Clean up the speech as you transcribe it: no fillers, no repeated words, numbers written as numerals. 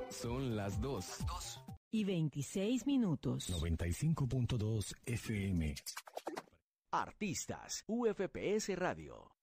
Son las 2. 2:26. 95.2 FM. Artistas, UFPS Radio.